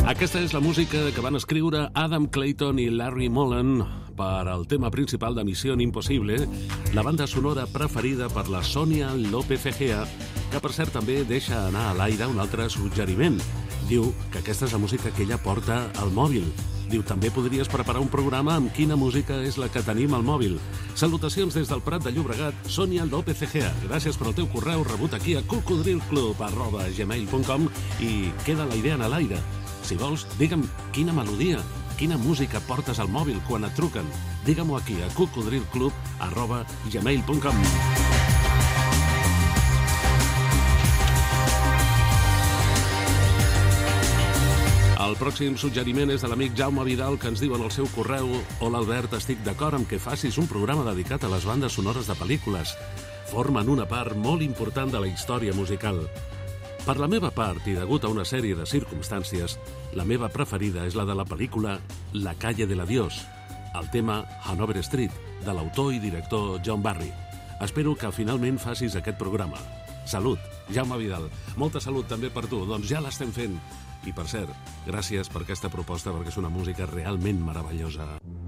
Aquesta és la música que van escriure Adam Clayton i Larry Mullen per al tema principal de Misión Impossible, la banda sonora preferida per la Sonia López Egea, que per cert també deixa anar a l'aire un altre suggeriment. Diu que aquesta és la música que ella porta al mòbil. Diu, també podries preparar un programa amb quina música és la que tenim al mòbil. Salutacions des del Prat de Llobregat, Sonia López Egea. Gràcies pel teu correu rebut aquí a cocodrilclub@gmail.com i queda la idea en l'aire. Si vols, digue'm quina melodia, quina música portes al mòbil quan et truquen. Digue-m'ho aquí a cocodrilclub@gmail.com. El pròxim suggeriment és de l'amic Jaume Vidal, que ens diu en el seu correu: Hola Albert, estic d'acord amb que facis un programa dedicat a les bandes sonores de pel·lícules. Formen una part molt important de la història musical. Per la meva part, i degut a una sèrie de circumstàncies, la meva preferida és la de la pel·lícula La calle del adiós, el tema Hanover Street, de l'autor i director John Barry. Espero que finalment facis aquest programa. Salut, Jaume Vidal. Molta salut també per tu, doncs ja l'estem fent. I per cert, gràcies per aquesta proposta, perquè és una música realment meravellosa.